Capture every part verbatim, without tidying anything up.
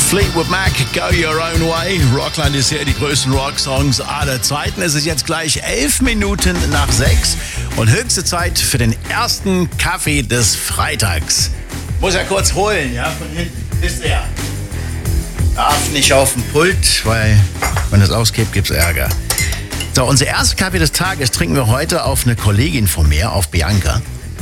Fleetwood Mac, Go Your Own Way. Rockland ist hier, die größten Rocksongs aller Zeiten. Es ist jetzt gleich elf Minuten nach sechs und höchste Zeit für den ersten Kaffee des Freitags. Muss ja kurz holen, ja, von hinten. Ist er. Darf nicht auf den Pult, weil wenn es auskippt, gibt's Ärger. So, unser erster Kaffee des Tages trinken wir heute auf eine Kollegin von mir, auf Bianca.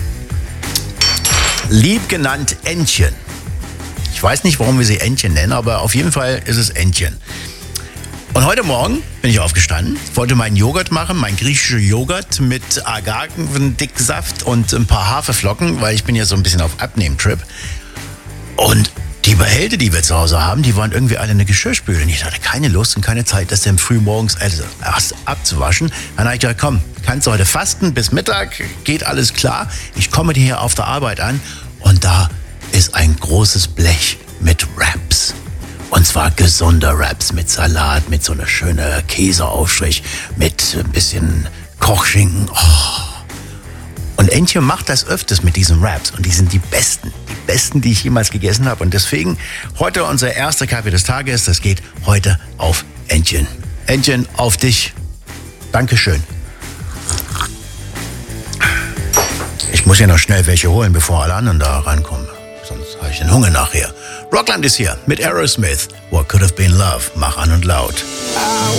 Lieb genannt Entchen. Ich weiß nicht, warum wir sie Entchen nennen, aber auf jeden Fall ist es Entchen. Und heute Morgen bin ich aufgestanden, wollte meinen Joghurt machen, meinen griechischen Joghurt mit Agavendicksaft und ein paar Haferflocken, weil ich bin ja so ein bisschen auf Abnehmen-Trip. Und die Behälter, die wir zu Hause haben, die waren irgendwie alle in der Geschirrspüle. Und ich hatte keine Lust und keine Zeit, das dann früh morgens also erst abzuwaschen. Dann habe ich gedacht, komm, kannst du heute fasten bis Mittag, geht alles klar. Ich komme dir hier auf der Arbeit an und da ist ein großes Blech mit Wraps. Und zwar gesunder Wraps mit Salat, mit so einer schönen Käseaufstrich, mit ein bisschen Kochschinken. Oh. Und Entchen macht das öfters mit diesen Wraps. Und die sind die besten, die besten, die ich jemals gegessen habe. Und deswegen heute unser erster Kaffee des Tages. Das geht heute auf Entchen. Entchen, auf dich. Dankeschön. Ich muss ja noch schnell welche holen, bevor alle anderen da rankommen. Sonst habe ich den Hunger nachher. Rockland ist hier mit Aerosmith. What Could Have Been Love. Mach an und laut.